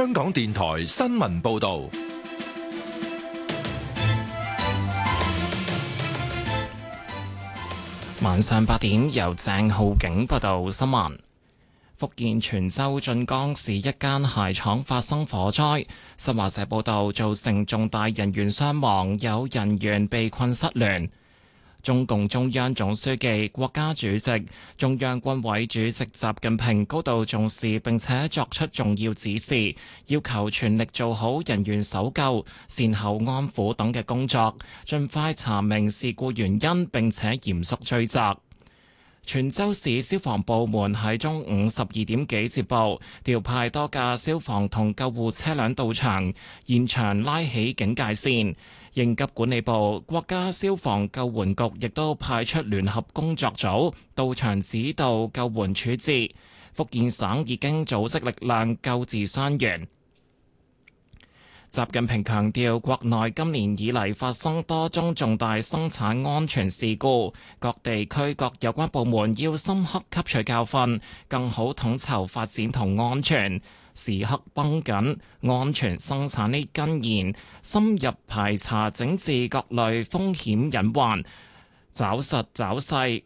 香港電台新聞報道。 晚上8點，由鄭浩景報道新聞。福建泉州晉江市一間鞋廠發生火災，新華社報道造成重大人員傷亡，有人員被困失聯。中共中央總書記、國家主席、中央軍委主席習近平高度重視並且作出重要指示，要求全力做好人員搜救、善後安撫等嘅工作，盡快查明事故原因並且嚴肅追責。泉州市消防部門喺中午12點幾接報，調派多架消防同救護車輛到場，現場拉起警戒線。應急管理部、國家消防救援局亦都派出聯合工作組到場指導救援處置。福建省已經組織力量救治傷員。習近平強調，國內今年以嚟發生多宗重大生產安全事故，各地區各有關部門要深刻吸取教訓，更好統籌發展同安全，時刻繃緊安全生產呢根源，深入排查整治各類風險隱患，抓實抓細